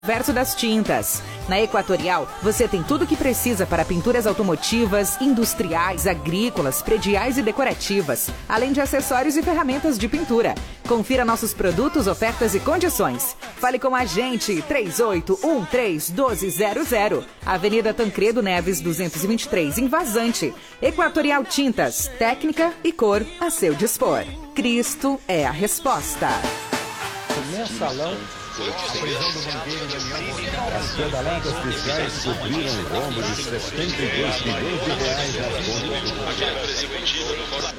Verso das tintas. Na Equatorial, você tem tudo o que precisa para pinturas automotivas, industriais, agrícolas, prediais e decorativas, além de acessórios e ferramentas de pintura. Confira nossos produtos, ofertas e condições. Fale com a gente, 3813-1200. Avenida Tancredo Neves, 223, em Vazante. Equatorial Tintas, técnica e cor a seu dispor. Cristo é a resposta. Mensalão. A prisão do banqueiro Daniel Moscardo. As pedaladas fiscais cobriram o rombo de 72 milhões de reais nas contas.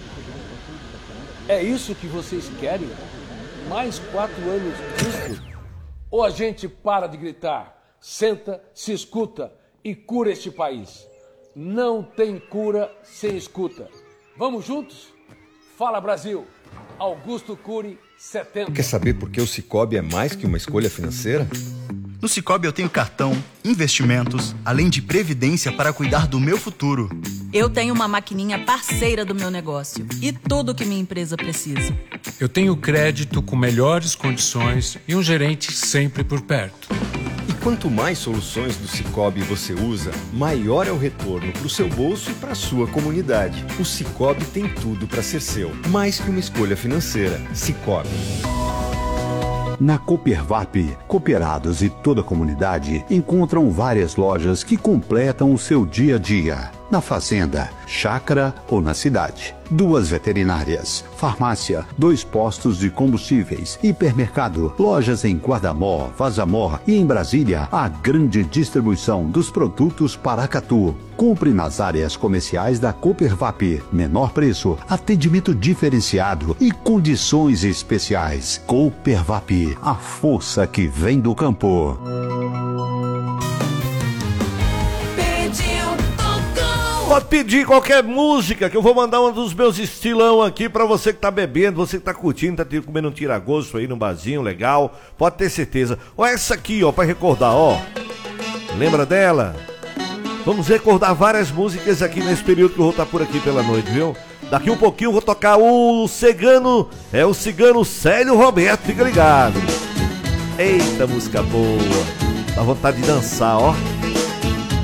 É isso que vocês querem? Mais 4 anos disso? Ou a gente para de gritar, senta, se escuta e cura este país? Não tem cura sem escuta. Vamos juntos? Fala, Brasil! Augusto Cury, 70. Quer saber por que o Sicoob é mais que uma escolha financeira? No Sicoob eu tenho cartão, investimentos, além de previdência para cuidar do meu futuro. Eu tenho uma maquininha parceira do meu negócio e tudo que minha empresa precisa. Eu tenho crédito com melhores condições e um gerente sempre por perto. E quanto mais soluções do Sicoob você usa, maior é o retorno para o seu bolso e para a sua comunidade. O Sicoob tem tudo para ser seu, mais que uma escolha financeira. Sicoob. Na Coopervap, cooperados e toda a comunidade encontram várias lojas que completam o seu dia a dia. Na fazenda, chácara ou na cidade. 2 veterinárias, farmácia, 2 postos de combustíveis, hipermercado, lojas em Guardamó, Vazamor e em Brasília, a grande distribuição dos produtos Paracatu. Compre nas áreas comerciais da Coopervap. Menor preço, atendimento diferenciado e condições especiais. Coopervap, a força que vem do campo. Pode pedir qualquer música que eu vou mandar um dos meus estilão aqui pra você que tá bebendo, você que tá curtindo, tá comendo um tira-gosto aí num barzinho legal, pode ter certeza. Ó, essa aqui, ó, pra recordar, ó. Lembra dela? Vamos recordar várias músicas aqui nesse período que eu vou estar por aqui pela noite, viu? Daqui um pouquinho eu vou tocar o cigano, o cigano Célio Roberto, fica ligado. Eita, música boa. Dá vontade de dançar, ó.